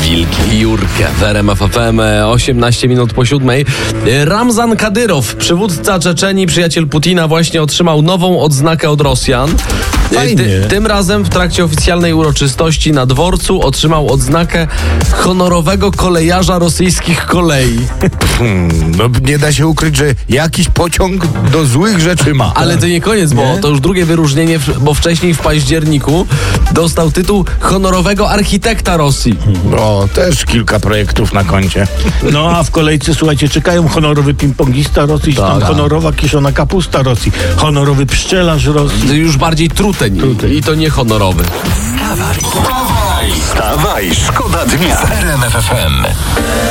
Wilki Jurkę w RMF FM, 18 minut po 7. Ramzan Kadyrow, przywódca Czeczenii, przyjaciel Putina, właśnie otrzymał nową odznakę od Rosjan. Tym razem w trakcie oficjalnej uroczystości na dworcu otrzymał odznakę honorowego kolejarza rosyjskich kolei. No nie da się ukryć, że jakiś pociąg do złych rzeczy ma. Ale to nie koniec, bo to już drugie wyróżnienie, bo wcześniej w październiku dostał tytuł honorowego architekta Rosji. No, też kilka projektów na koncie. No a w kolejce, słuchajcie, czekają honorowy ping-pongista Rosji, honorowa kiszona kapusta Rosji, honorowy pszczelarz Rosji. Już bardziej truteń. I to nie honorowy. Wstawaj, szkoda dnia w RMF FM.